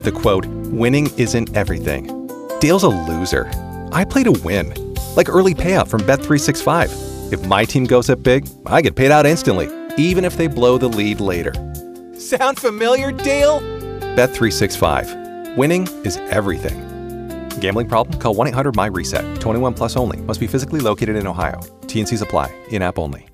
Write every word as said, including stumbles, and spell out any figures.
The quote, "Winning isn't everything." Dale's a loser. I play to win. Like early payout from Bet three sixty-five. If my team goes up big, I get paid out instantly, even if they blow the lead later. Sound familiar, Dale? Bet three sixty-five. Winning is everything. Gambling problem? Call one eight hundred M Y RESET. twenty-one plus only. Must be physically located in Ohio. T and Cs apply. In-app only.